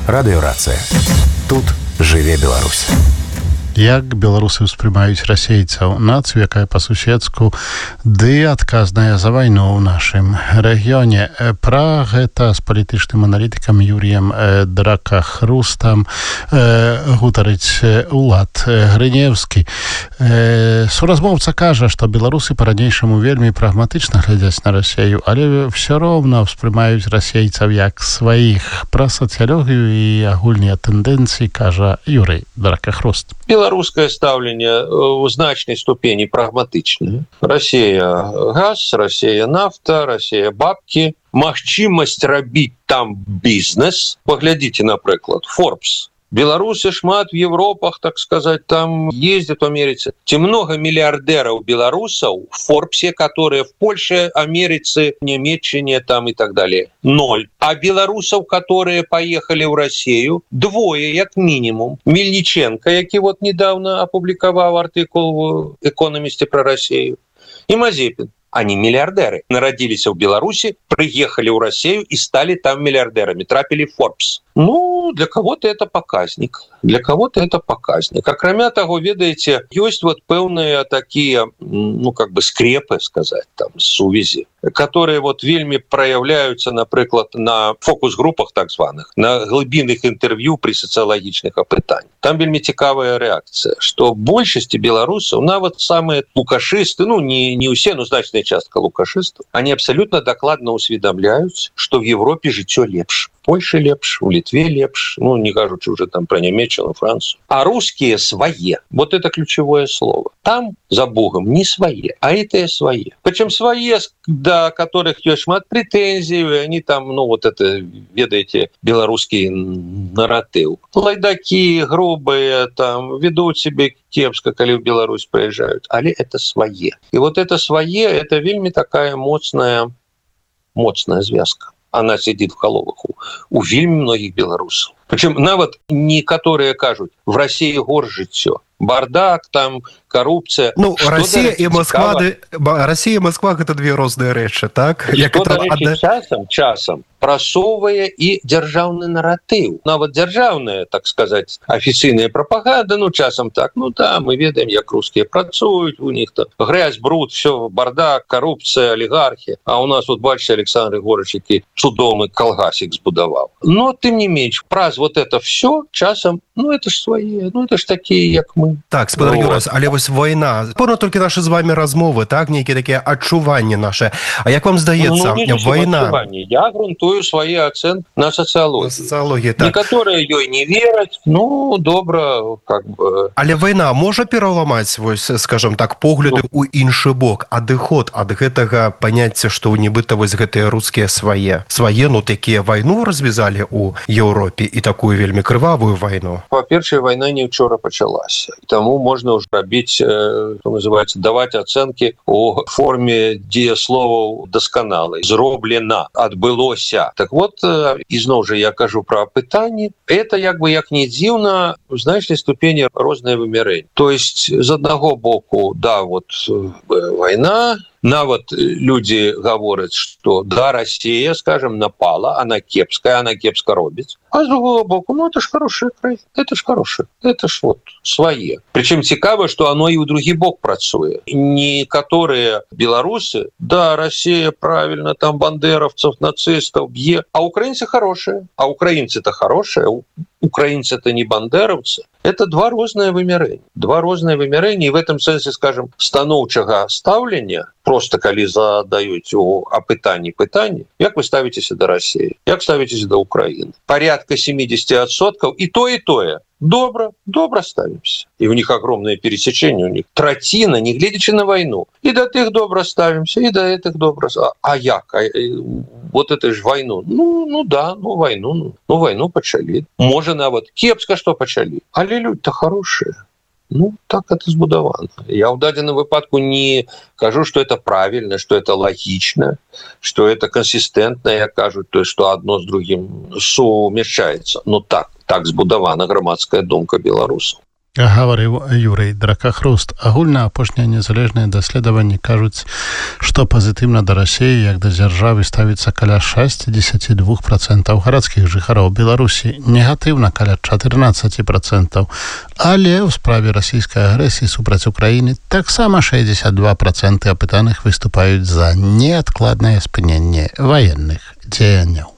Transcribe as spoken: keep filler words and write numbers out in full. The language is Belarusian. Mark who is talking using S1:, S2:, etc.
S1: Радыёрацыя. Тут жыве Беларусь.
S2: Як беларусы ўспрымаюць расейцаў, нацыю, якая па-суседску, ды адказная за вайну ў нашым рэгіёне. Пра гэта з палітычным аналітыкам Юріем Дракахрустам гутарыць Улад Грынеўскі. Суразмоўца кажа, што беларусы па-ранейшаму вельмі прагматычна глядзяць на Расею, але ўсё роўна ўспрымаюць расейцаў як сваіх. Пра сацыялогію і агульныя тэндэнцыі кажа Юрый Дракахруст.
S3: Беларускае стаўленне ў значнай ступені прагматычнае. Расія газ, Расія нафта, Расія бабкі. Магчымасць рабіць там бізнес. Паглядзіце, напрыклад, Forbes. Беларусы шмат в Европах, так сказать, там ездят в Америке. Те много миллиардеров белорусов в Форбсе, которые в Польше, Америке, Немеччине там и так далее. Ноль. А белорусов, которые поехали в Россию, двое, як минимум. Мельниченко, який вот недавно опубликовал артикул в «Экономисте» про Россию, и Мазепин. Они миллиардеры. Народились в Беларуси, приехали в Россию и стали там миллиардерами. Трапили в Forbes. Ну, для кого-то это показник. Для кого-то это показник. А кроме того, ведаете, есть вот пэўныя такие, ну, как бы скрепы, сказать, там, сувязі, которые вот вельми проявляются, например, на фокус-группах так званых, на глубинных интервью при социологичных опытаниях. Там вельми цікавая реакция, что в большинстве белорусов, нават самые лукашисты, ну, не, не все, но значная частка лукашистов, они абсолютно докладно усведомляют, что в Европе жыццё лепш. В Польше лепш, в Литве лепш, ну, не кажучи уже там про Немеччину, Францию. А русские свои. Вот это ключевое слово. Там, за Богом, не свои, а это свои. Причем свои, до которых есть шмат претензий, они там, ну, вот это, ведаете, белорусский нарратив. Лайдаки, грубые, там, ведут себе кепска, коли в Беларусь приезжают. Але это свои. И вот это свои, это вельми такая моцная, моцная звязка. Она сидит в головах у, у вельми многих белорусов. Причем нават некоторые кажут, в России горш жыццё. Бардак, там, коррупция.
S4: Ну, Россия и Москва, Россия и Москва – это две розныя рэчы, так?
S3: Што, дарэчы, часам, часам прасоўвае і дзяржаўны наратыў. Нават дзяржаўная, так сказать, афіцыйная прапаганда, ну, часам так, ну, да, мы ведаем, як русские працуюць, у них-то грязь, бруд, все, бардак, коррупция, олигархи. А у нас, вот, бачите, Александр Егорович, які цудоўны калгасик збудаваў. Но, тым не менш, праз вот это все часам, ну, это ж свои, ну, это ж такие, як мы.
S4: Так, спадар Юрас, але вось вайна. Порно толькі наши з вами размовы, так, нейкія такія адчуванні наши. А як вам здаецца,
S3: ну,
S4: вайна?
S3: Я грунтую свои оценки на социологии.
S4: На социологии, так.
S3: Некоторые ёй не вераць, ну, добра, как бы.
S4: Але вайна можа пераламаць, вось, скажем так, погляды ну. у іншы бок, адыход ад гэтага паняцця, што нібыта вось гэтыя рускія свае. Свае, ну, такія вайну развязалі у Еўропе і такую вельмі крывавую вайну.
S3: Па-першае, вайна не вчора пачалася. Таму можна ўжо рабіць, што называецца, даваць ацэнкі у форме дзеясловаў дасканалай. Зроблена, адбылося. Так вот, ізноў жа я кажу пра пытанні. Это, як бы, як не дзіўна, у значнай ступені розныя вымярэнні. То есть, з аднаго боку, да, вот, вайна, нават люди говорят, что да, Россия, скажем, напала, она кепская, она кепска робіць. А з другого боку, ну это ж хорошая краіна, это ж хорошая, это ж вот свае. Причем цікава, что оно и у другі бок працуе. Некоторые белорусы, да, Россия правильно, там бандеровцев, нацистов бье, а украинцы хорошие. А украинцы-то хорошие, украинцы-то не бандеровцы. Это два розныя вымярэнні. Два розныя вымярэнні, і в этом сэнсе, скажем, станоўчага стаўлення, просто калі задаюць у апытанні пытанні, як вы ставіцеся да России, як ставіцеся да Украины. Порядка семьдесят процентов и то, и тое. Добро, добро ставимся. И у них огромное пересечение, у них тратина, не глядячи на войну. И до тых добро ставимся, и до этих добро. А, а як? А, вот это ж войну. Ну, ну да, ну войну, ну, ну войну пачалі. Можа нават кепска што пачалі. Але люди-то хорошие. Ну, так это збудавана. Я в дадзеным выпадку не кажу, что это правильно, что это логично, что это консистентно, я кажу, то есть, что одно с другим сумяшчаецца. Ну так, так збудавана грамадская думка беларусаў.
S2: гаварыў Юрый Дракахруст. Агульна апошнія незалежныя даследаванні кажуць, што пазітыўна да Расіі як да дзяржавы ставіцца каля шэсцьдзесят два проценты гарадскіх жыхароў Беларусі, негатыўна каля чатырнаццаць процентаў, але ў справе расійскай агрэсіі супраць Украіны таксама шэсцьдесят два проценты апытаных выступаюць за неадкладнае спыненне ваенных дзеянняў.